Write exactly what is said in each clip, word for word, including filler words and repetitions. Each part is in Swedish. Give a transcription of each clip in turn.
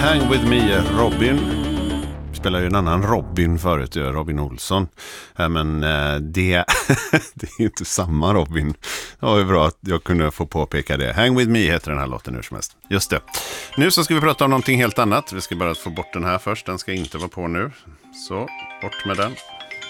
Hang with me, Robin. Vi spelar ju en annan Robin förut, Robin Olsson. Men det, det är inte samma Robin. Det var ju bra att jag kunde få påpeka det. Hang with me heter den här låten hur som helst. Just det. Nu så ska vi prata om någonting helt annat. Vi ska bara få bort den här först. Den ska inte vara på nu. Så, bort med den.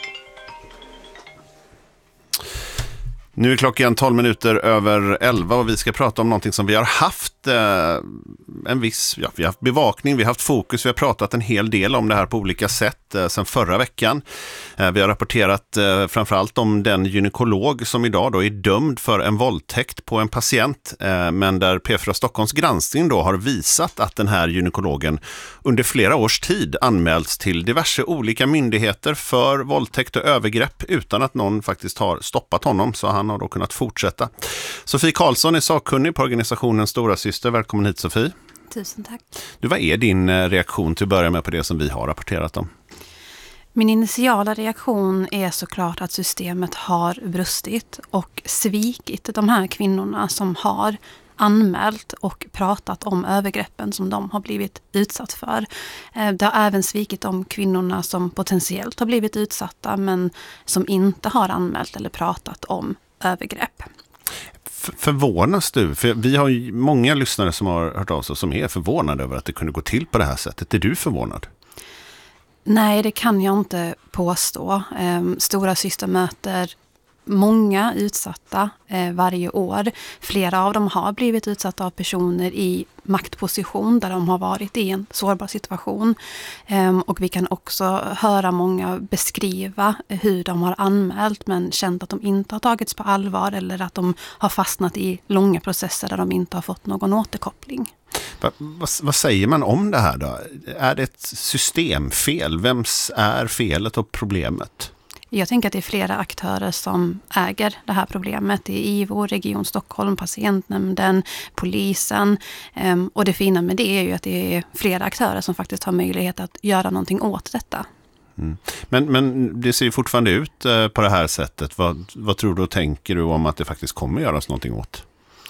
Nu är klockan tolv minuter över elva och vi ska prata om någonting som vi har haft eh, en viss, ja, vi har haft bevakning, vi har haft fokus, vi har pratat en hel del om det här på olika sätt eh, sedan förra veckan. Eh, vi har rapporterat eh, framförallt om den gynekolog som idag då är dömd för en våldtäkt på en patient, eh, men där P fyra Stockholms granskning då har visat att den här gynekologen under flera års tid anmälts till diverse olika myndigheter för våldtäkt och övergrepp utan att någon faktiskt har stoppat honom, så han har då kunnat fortsätta. Sofie Karlsson är sakkunnig på organisationen Stora Syster. Välkommen hit, Sofie. Tusen tack. Du, vad är din reaktion till att börja med på det som vi har rapporterat om? Min initiala reaktion är såklart att systemet har brustit och svikit de här kvinnorna som har anmält och pratat om övergreppen som de har blivit utsatt för. Det har även svikit de kvinnorna som potentiellt har blivit utsatta men som inte har anmält eller pratat om övergrepp. F- förvånas du? För vi har ju många lyssnare som har hört av sig som är förvånade över att det kunde gå till på det här sättet. Är du förvånad? Nej, det kan jag inte påstå. Stora Syster möter många utsatta eh, varje år. Flera av dem har blivit utsatta av personer i maktposition där de har varit i en sårbar situation. Eh, och vi kan också höra många beskriva hur de har anmält men känt att de inte har tagits på allvar eller att de har fastnat i långa processer där de inte har fått någon återkoppling. Va, vad, vad säger man om det här då? Är det ett systemfel? Vems är felet och problemet? Jag tänker att det är flera aktörer som äger det här problemet. Det är I V O, Region Stockholm, Patientnämnden, polisen. Och det fina med det är ju att det är flera aktörer som faktiskt har möjlighet att göra någonting åt detta. Mm. Men, men det ser ju fortfarande ut på det här sättet. Vad, vad tror du och tänker du om att det faktiskt kommer göras någonting åt?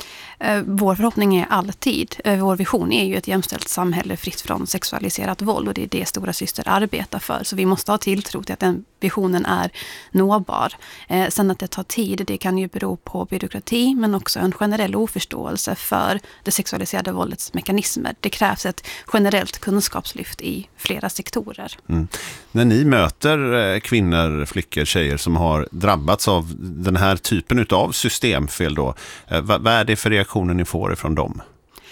Vår förhoppning är alltid, vår vision är ju ett jämställt samhälle fritt från sexualiserat våld och det är det Stora Syster arbetar för. Så vi måste ha tilltro till att den visionen är nåbar. Eh, sen att det tar tid, det kan ju bero på byråkrati men också en generell oförståelse för det sexualiserade våldets mekanismer. Det krävs ett generellt kunskapslyft i flera sektorer. Mm. När ni möter kvinnor, flickor, tjejer som har drabbats av den här typen av systemfel då, eh, vad, vad är det för reaktioner ni får ifrån dem?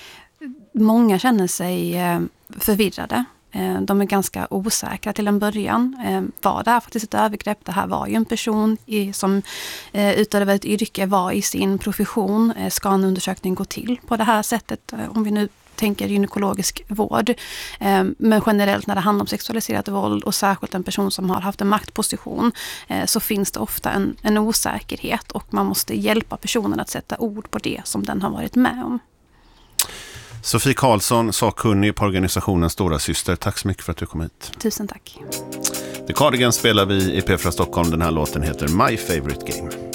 Många känner sig eh, förvirrade. De är ganska osäkra till en början. Var det här faktiskt ett övergrepp? Det här var ju en person i, som utövade ett yrke, var i sin profession. Ska en undersökning gå till på det här sättet? Om vi nu tänker gynekologisk vård. Men generellt när det handlar om sexualiserat våld och särskilt en person som har haft en maktposition så finns det ofta en, en osäkerhet och man måste hjälpa personen att sätta ord på det som den har varit med om. Sofie Karlsson, sakkunnig på organisationen Stora Syster. Tack så mycket för att du kom hit. Tusen tack. The Cardigans spelar vi i P fyra Stockholm. Den här låten heter My Favorite Game.